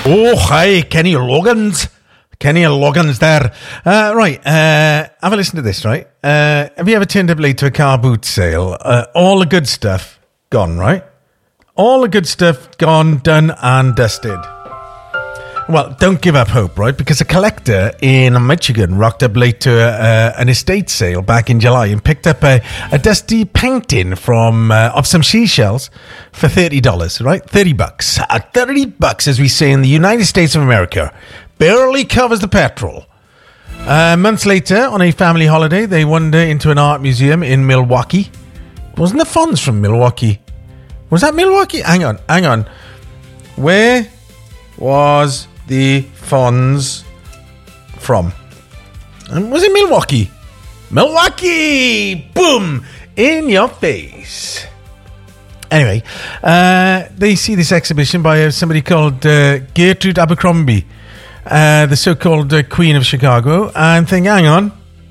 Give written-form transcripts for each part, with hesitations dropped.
Oh, hi, Kenny Loggins. Kenny Loggins there. Right, have a listen to this, right? Have you ever turned up late to a car boot sale? All the good stuff gone, right? All the good stuff gone, done and dusted. Well, don't give up hope, right? Because a collector in Michigan rocked up late to an estate sale back in July and picked up a dusty painting from of some seashells for $30, right? $30. $30, as we say in the United States of America, barely covers the petrol. Months later, on a family holiday, they wander into an art museum in Milwaukee. Wasn't the Fonz from Milwaukee? Was that Milwaukee? Hang on. Where was the Fonz from? Was it Milwaukee? Milwaukee! Boom! In your face. Anyway, they see this exhibition by somebody called Gertrude Abercrombie, the so-called Queen of Chicago, and think, hang on,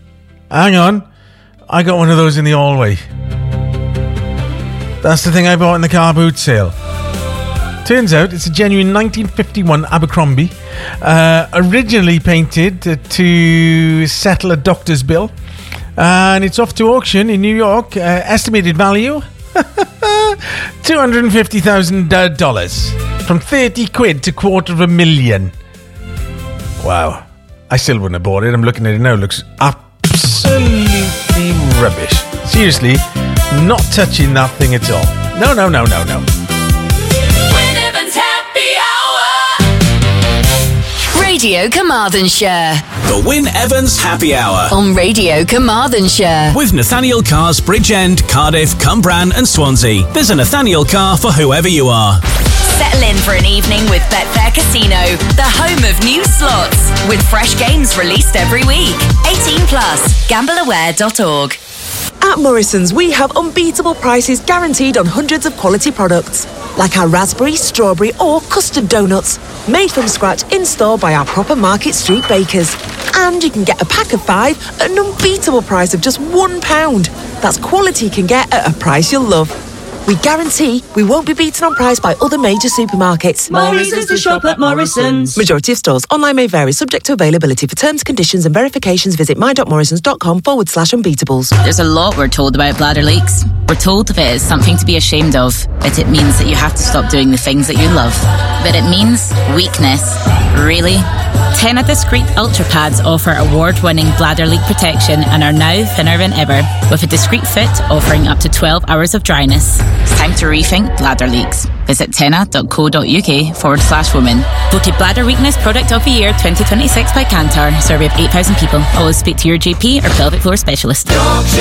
I got one of those in the hallway. That's the thing I bought in the car boot sale. Turns out it's a genuine 1951 Abercrombie, originally painted to settle a doctor's bill, and it's off to auction in New York. Estimated value $250,000, from 30 quid to $250,000. Wow, I still wouldn't have bought it. I'm looking at it now. It looks absolutely rubbish. Seriously, not touching that thing at all. No. Radio Carmarthenshire. The Wyn Evans Happy Hour On Radio Carmarthenshire. with Nathaniel Carr's Bridgend, Cardiff, Cumbrae and Swansea. There's a Nathaniel Carr for whoever you are. Settle in for an evening with Betfair Casino, the home of new slots, with fresh games released every week. 18+, gambleaware.org. At Morrison's, we have unbeatable prices guaranteed on hundreds of quality products, like our raspberry, strawberry or custard donuts, made from scratch in-store by our proper Market Street bakers. And you can get a pack of 5 at an unbeatable price of just £1. That's quality you can get at a price you'll love. We guarantee we won't be beaten on price by other major supermarkets. Morrison's to shop at Morrison's. Majority of stores. Online may vary, subject to availability. For terms, conditions and verifications, visit my.morrisons.com/unbeatables. There's a lot we're told about bladder leaks. We're told that it is something to be ashamed of, that it means that you have to stop doing the things that you love. But it means weakness. Really? Tena Discreet Ultra Pads offer award-winning bladder leak protection and are now thinner than ever, with a discreet fit offering up to 12 hours of dryness. It's time to rethink bladder leaks. Visit tena.co.uk/women. Voted Bladder Weakness Product of the Year 2026 by Kantar. Survey of 8,000 people. Always speak to your GP or pelvic floor specialist.